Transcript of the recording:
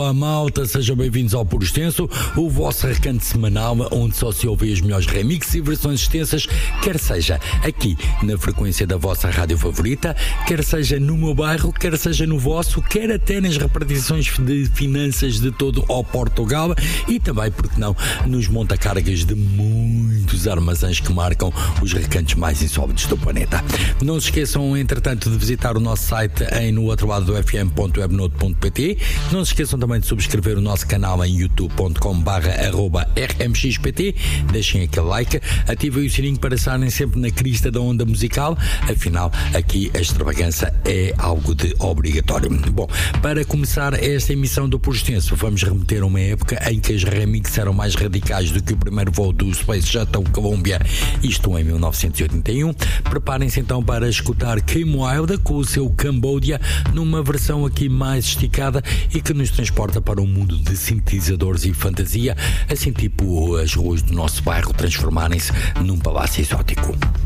Olá malta, sejam bem-vindos ao Por Extenso, o vosso recanto semanal onde só se ouve as melhores remixes e versões extensas, quer seja aqui na frequência da vossa rádio favorita, quer seja no meu bairro, quer seja no vosso, quer até nas repartições de finanças de todo o Portugal e também, porque não, nos montacargas de muitos armazéns que marcam os recantos mais insólitos do planeta. Não se esqueçam, entretanto, de visitar o nosso site em no outro lado do fm.webnode.pt. Não se esqueçam também de subscrever o nosso canal em youtube.com/rmxpt. Deixem aquele like, ativem o sininho para estarem sempre na crista da onda musical. Afinal, aqui a extravagância é algo de obrigatório. Bom, para começar esta emissão do Por Extenso, vamos remeter a uma época em que as remixes eram mais radicais do que o primeiro voo do Space Shuttle Columbia, isto em 1981. Preparem-se então para escutar Kim Wilde com o seu Cambodia, numa versão aqui mais esticada e que nos transporta para um mundo de sintetizadores e fantasia, assim tipo as ruas do nosso bairro transformarem-se num palácio exótico.